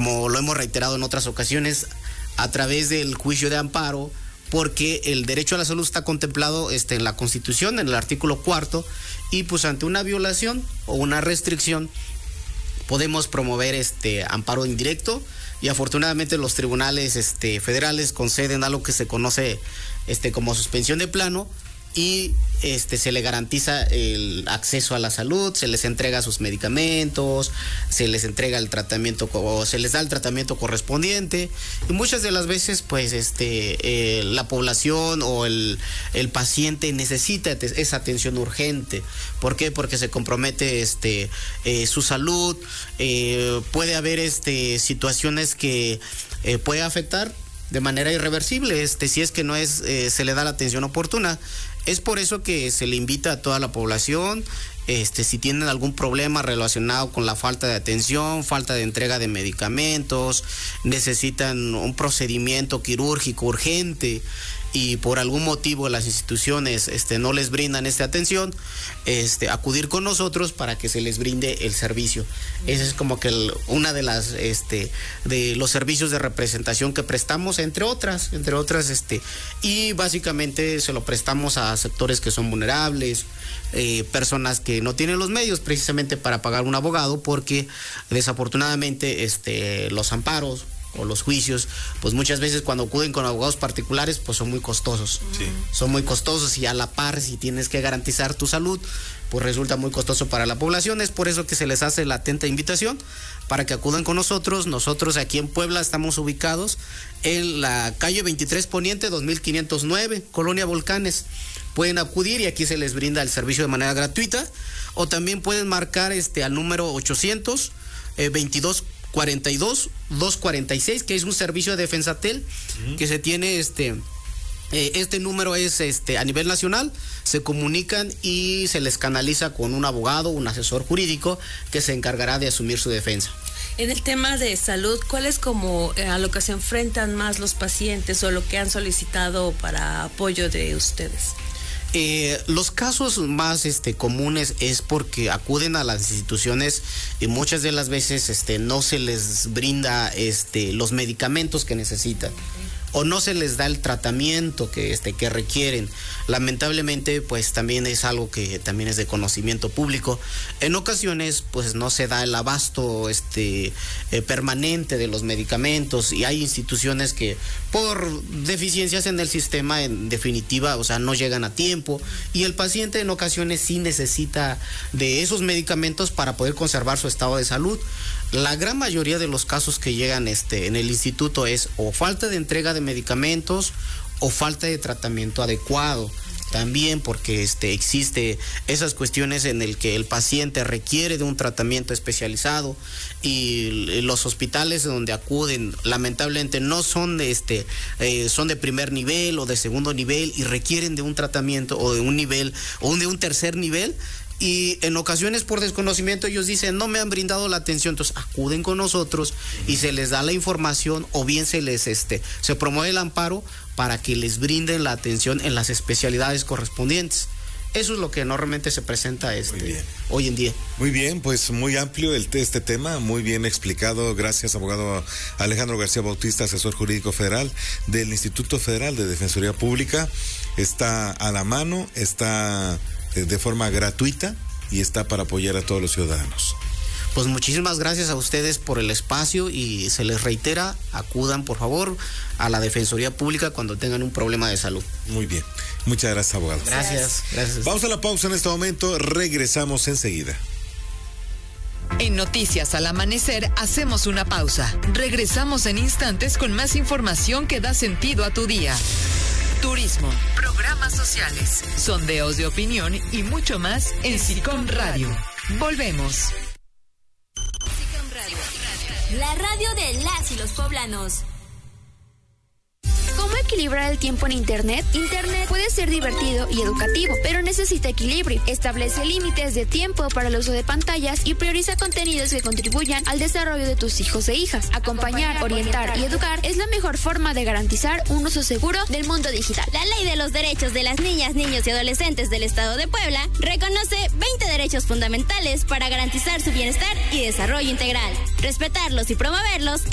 como lo hemos reiterado en otras ocasiones, a través del juicio de amparo, porque el derecho a la salud está contemplado en la Constitución, en el artículo 4, y pues ante una violación o una restricción podemos promover amparo indirecto, y afortunadamente los tribunales federales conceden algo que se conoce como suspensión de plano, y se le garantiza el acceso a la salud, se les entrega sus medicamentos, se les entrega el tratamiento, o se les da el tratamiento correspondiente, y muchas de las veces pues la población o el paciente necesita esa atención urgente. ¿Por qué? Porque se compromete su salud, puede haber situaciones que puede afectar de manera irreversible, si es que no se le da la atención oportuna. Es por eso que se le invita a toda la población, si tienen algún problema relacionado con la falta de atención, falta de entrega de medicamentos, necesitan un procedimiento quirúrgico urgente y por algún motivo las instituciones no les brindan esta atención, acudir con nosotros para que se les brinde el servicio. Ese es como que una de las de los servicios de representación que prestamos, entre otras, y básicamente se lo prestamos a sectores que son vulnerables, personas que no tienen los medios precisamente para pagar un abogado, porque desafortunadamente los amparos o los juicios, pues muchas veces cuando acuden con abogados particulares, pues son muy costosos. Sí. Son muy costosos, y a la par, si tienes que garantizar tu salud, pues resulta muy costoso para la población. Es por eso que se les hace la atenta invitación para que acudan con nosotros. Nosotros aquí en Puebla estamos ubicados en la calle 23 Poniente, 2509, Colonia Volcanes. Pueden acudir y aquí se les brinda el servicio de manera gratuita, o también pueden marcar al número 800 22 42 246, que es un servicio de Defensatel que se tiene. Este número es a nivel nacional, se comunican y se les canaliza con un abogado, un asesor jurídico que se encargará de asumir su defensa. En el tema de salud, ¿cuál es a lo que se enfrentan más los pacientes o lo que han solicitado para apoyo de ustedes? Los casos más comunes es porque acuden a las instituciones y muchas de las veces no se les brinda los medicamentos que necesitan, o no se les da el tratamiento que requieren. Lamentablemente, pues también es algo que también es de conocimiento público. En ocasiones, pues no se da el abasto permanente de los medicamentos, y hay instituciones que por deficiencias en el sistema, en definitiva, no llegan a tiempo, y el paciente en ocasiones sí necesita de esos medicamentos para poder conservar su estado de salud. La gran mayoría de los casos que llegan en el instituto es o falta de entrega de medicamentos o falta de tratamiento adecuado. También porque existe esas cuestiones en el que el paciente requiere de un tratamiento especializado, y los hospitales donde acuden lamentablemente no son son de primer nivel o de segundo nivel, y requieren de un tratamiento o de un nivel o de un tercer nivel. Y en ocasiones por desconocimiento ellos dicen, no me han brindado la atención, entonces acuden con nosotros y se les da la información, o bien se les se promueve el amparo para que les brinden la atención en las especialidades correspondientes. Eso es lo que normalmente se presenta hoy en día. Muy bien, pues muy amplio este tema, muy bien explicado. Gracias, abogado Alejandro García Bautista, asesor jurídico federal del Instituto Federal de Defensoría Pública. Está a la mano, está de forma gratuita y está para apoyar a todos los ciudadanos. Pues muchísimas gracias a ustedes por el espacio, y se les reitera, acudan por favor a la Defensoría Pública cuando tengan un problema de salud. Muy bien, muchas gracias, abogado. Gracias. Vamos a la pausa en este momento, regresamos enseguida. En Noticias al Amanecer hacemos una pausa. Regresamos en instantes con más información que da sentido a tu día. Turismo, programas sociales, sondeos de opinión y mucho más en SICOM Radio. Volvemos. SICOM Radio, la radio de las y los poblanos. ¿Cómo equilibrar el tiempo en Internet? Internet puede ser divertido y educativo, pero necesita equilibrio. Establece límites de tiempo para el uso de pantallas y prioriza contenidos que contribuyan al desarrollo de tus hijos e hijas. Acompañar, orientar y educar es la mejor forma de garantizar un uso seguro del mundo digital. La Ley de los Derechos de las Niñas, Niños y Adolescentes del Estado de Puebla reconoce 20 derechos fundamentales para garantizar su bienestar y desarrollo integral. Respetarlos y promoverlos